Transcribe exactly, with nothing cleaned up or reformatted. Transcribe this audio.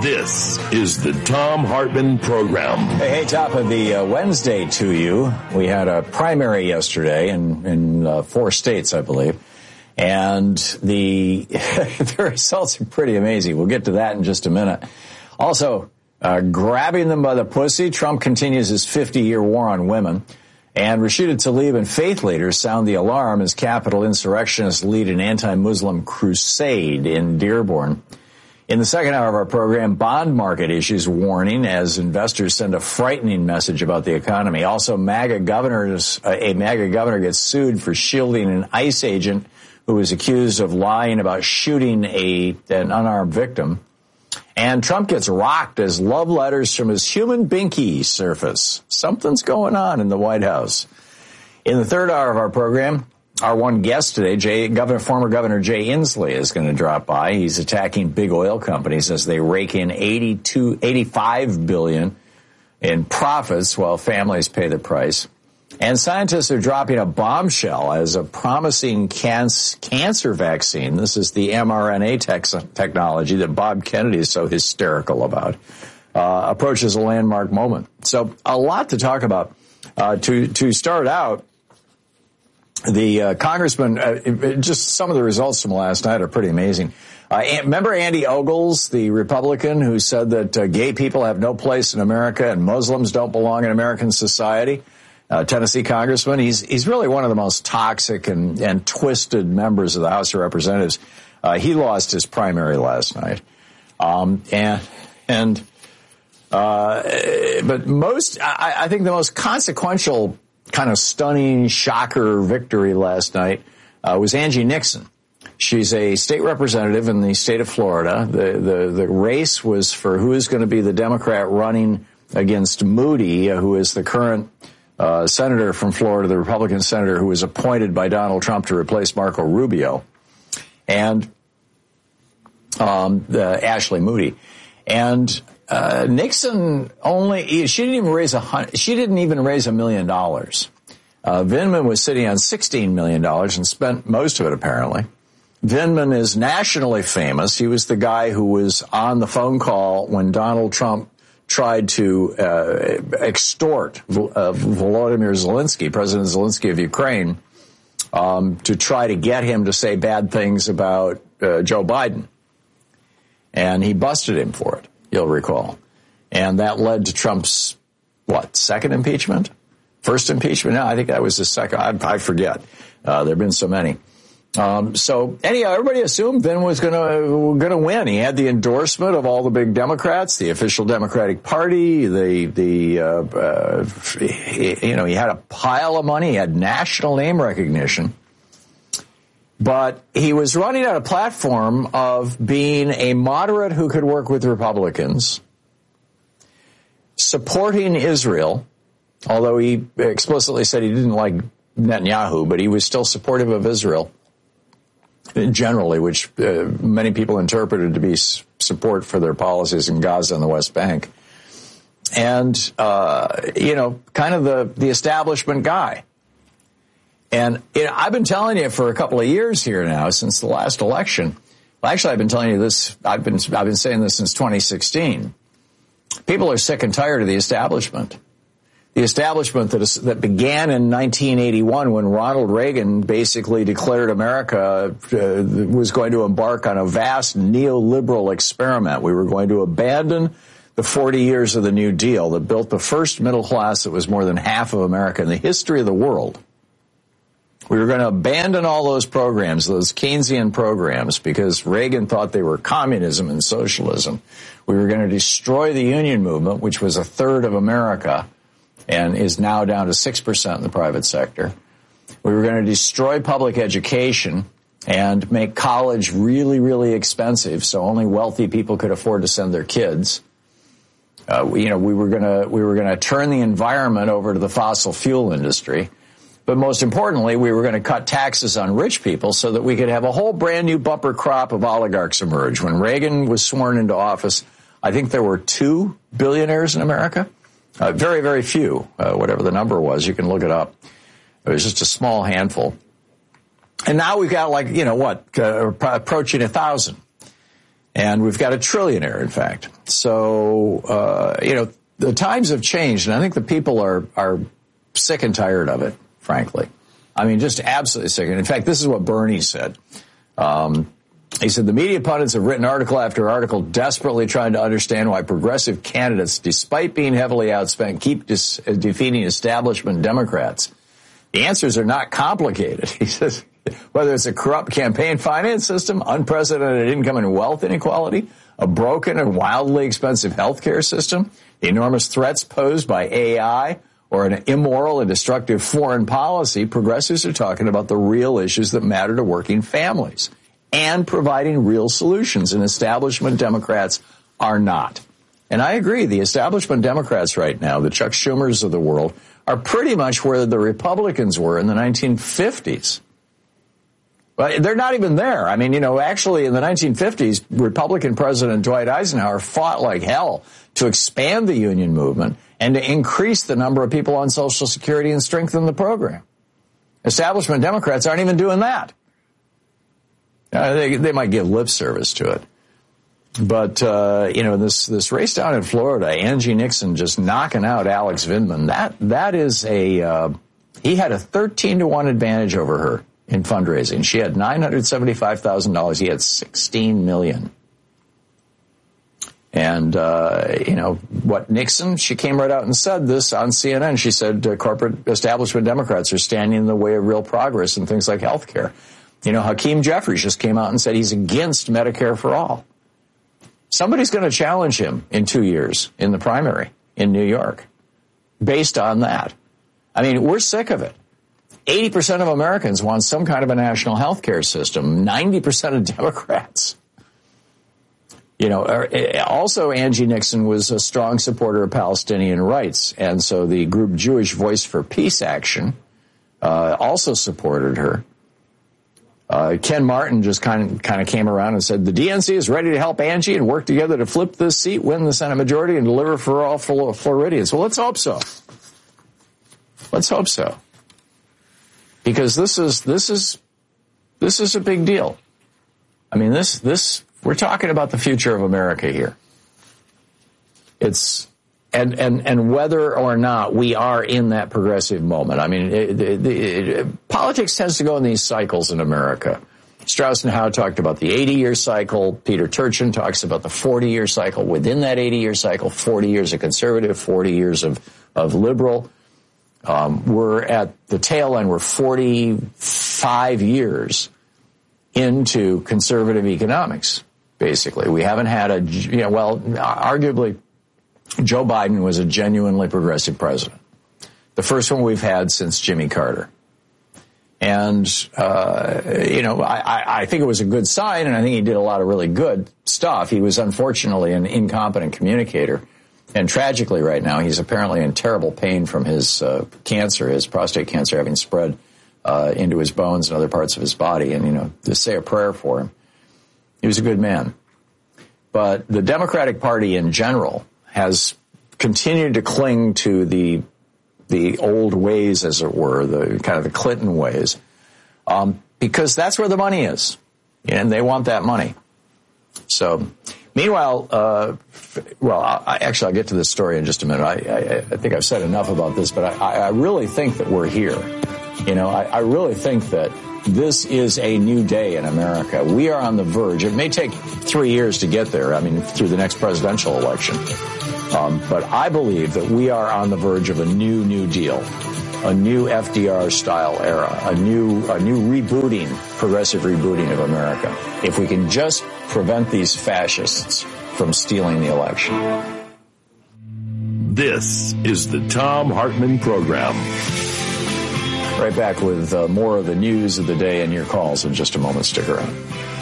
This is the Thom Hartmann Program. Hey, hey, top of the uh, Wednesday to you. We had a primary yesterday in, in uh, four states, I believe. And the, the results are pretty amazing. We'll get to that in just a minute. Also, uh, grabbing them by the pussy, Trump continues his fifty-year war on women. And Rashida Tlaib and faith leaders sound the alarm as Capitol insurrectionists lead an anti-Muslim crusade in Dearborn. In the second hour of our program, bond market issues warning as investors send a frightening message about the economy. Also, MAGA governors, uh, a MAGA governor gets sued for shielding an ICE agent who was accused of lying about shooting a an unarmed victim. And Trump gets rocked as love letters from his human binky surface. Something's going on in the White House. In the third hour of our program, our one guest today, Jay, Governor, former Governor Jay Inslee, is going to drop by. He's attacking big oil companies as they rake in eighty-two, eighty-five billion dollars in profits while families pay the price. And scientists are dropping a bombshell as a promising canc- cancer vaccine. This is the mRNA tech- technology that Bob Kennedy is so hysterical about. Uh, approaches a landmark moment. So a lot to talk about. Uh, to to start out, the uh, congressman, uh, just some of the results from last night are pretty amazing. Uh, remember Andy Ogles, the Republican, who said that uh, gay people have no place in America and Muslims don't belong in American society? Uh, Tennessee congressman. He's he's really one of the most toxic and, and twisted members of the House of Representatives. Uh, he lost his primary last night. Um, and, and, uh, but most, I, I think the most consequential kind of stunning shocker victory last night uh, was Angie Nixon. She's a state representative in the state of Florida. The, the, the race was for who is going to be the Democrat running against Moody, uh, who is the current uh, senator from Florida, the Republican senator who was appointed by Donald Trump to replace Marco Rubio, and um, the Ashley Moody. And uh, Nixon only, she didn't even raise a, she didn't even raise a million dollars. Uh, Vindman was sitting on sixteen million dollars and spent most of it, apparently. Vindman is nationally famous. He was the guy who was on the phone call when Donald Trump tried to uh, extort uh, Volodymyr Zelensky, President Zelensky of Ukraine, um, to try to get him to say bad things about uh, Joe Biden. And he busted him for it, you'll recall. And that led to Trump's, what, second impeachment? First impeachment? No, I think that was the second. I, I forget. Uh, there have been so many. Um, so anyhow, everybody assumed Vin was going to going to win. He had the endorsement of all the big Democrats, the official Democratic Party. The the uh, uh, he, you know he had a pile of money. He had national name recognition, but he was running on a platform of being a moderate who could work with Republicans, supporting Israel. Although he explicitly said he didn't like Netanyahu, but he was still supportive of Israel generally, which uh, many people interpreted to be s- support for their policies in Gaza and the West Bank. And, uh, you know, kind of the, the establishment guy. And you know, I've been telling you for a couple of years here now, since the last election. Well, actually, I've been telling you this, I've been, I've been saying this since twenty sixteen. People are sick and tired of the establishment. The establishment that, is, that began in nineteen eighty-one when Ronald Reagan basically declared America uh, was going to embark on a vast neoliberal experiment. We were going to abandon the forty years of the New Deal that built the first middle class that was more than half of America in the history of the world. We were going to abandon all those programs, those Keynesian programs, because Reagan thought they were communism and socialism. We were going to destroy the union movement, which was a third of America, and is now down to six percent in the private sector. We were going to destroy public education and make college really, really expensive, so only wealthy people could afford to send their kids. Uh, you know, we were going to we were going to turn the environment over to the fossil fuel industry. But most importantly, we were going to cut taxes on rich people so that we could have a whole brand new bumper crop of oligarchs emerge. When Reagan was sworn into office, I think there were two billionaires in America. Uh, very, very few, uh, whatever the number was. You can look it up. It was just a small handful. And now we've got like, you know what, uh, approaching a thousand. And we've got a trillionaire, in fact. So, uh, you know, the times have changed, and I think the people are, are sick and tired of it, frankly. I mean, just absolutely sick. And in fact, this is what Bernie said. Um, he said, the media pundits have written article after article desperately trying to understand why progressive candidates, despite being heavily outspent, keep dis- defeating establishment Democrats. The answers are not complicated. He says, whether it's a corrupt campaign finance system, unprecedented income and wealth inequality, a broken and wildly expensive healthcare system, the enormous threats posed by A I, or an immoral and destructive foreign policy, progressives are talking about the real issues that matter to working families and providing real solutions, and establishment Democrats are not. And I agree, the establishment Democrats right now, the Chuck Schumers of the world, are pretty much where the Republicans were in the nineteen fifties. But they're not even there. I mean, you know, actually in the nineteen fifties, Republican President Dwight Eisenhower fought like hell to expand the union movement and to increase the number of people on Social Security and strengthen the program. Establishment Democrats aren't even doing that. Uh, they, they might give lip service to it. But, uh, you know, this, this race down in Florida, Angie Nixon just knocking out Alex Vindman, that, that is a, uh, he had a thirteen to one advantage over her in fundraising. She had nine hundred seventy-five thousand dollars. He had sixteen million dollars. And, uh, you know, what Nixon, she came right out and said this on C N N. She said uh, corporate establishment Democrats are standing in the way of real progress in things like health care. You know, Hakeem Jeffries just came out and said he's against Medicare for all. Somebody's going to challenge him in two years in the primary in New York based on that. I mean, we're sick of it. eighty percent of Americans want some kind of a national health care system. ninety percent of Democrats. You know, also Angie Nixon was a strong supporter of Palestinian rights. And so the group Jewish Voice for Peace Action uh, also supported her. Uh, Ken Martin just kind of, kind of came around and said, the D N C is ready to help Angie and work together to flip this seat, win the Senate majority, and deliver for all Floridians. Well, let's hope so. Let's hope so. Because this is, this is, this is a big deal. I mean, this, this, we're talking about the future of America here. It's, and, and, and whether or not we are in that progressive moment. I mean, it, it, it, politics tends to go in these cycles in America. Strauss and Howe talked about the eighty-year cycle. Peter Turchin talks about the forty-year cycle. Within that eighty-year cycle, forty years of conservative, forty years of, of liberal. Um, we're at the tail end. We're forty-five years into conservative economics, basically. We haven't had a, you know, well, arguably, Joe Biden was a genuinely progressive president. The first one we've had since Jimmy Carter. And, uh, you know, I, I think it was a good sign, and I think he did a lot of really good stuff. He was unfortunately an incompetent communicator. And tragically right now, he's apparently in terrible pain from his uh, cancer, his prostate cancer having spread uh, into his bones and other parts of his body. And, you know, just say a prayer for him. He was a good man. But the Democratic Party in general has continued to cling to the the old ways, as it were, the kind of the Clinton ways, um, because that's where the money is, and they want that money. So, meanwhile, uh, well, I, actually, I'll get to this story in just a minute. I, I, I think I've said enough about this, but I, I really think that we're here. You know, I, I really think that this is a new day in America. We are on the verge. It may take three years to get there, I mean, through the next presidential election. Um, but I believe that we are on the verge of a new New Deal, a new F D R-style era, a new a new rebooting, progressive rebooting of America, if we can just prevent these fascists from stealing the election. This is the Thom Hartmann Program. Right back with uh, more of the news of the day and your calls in just a moment. Stick around.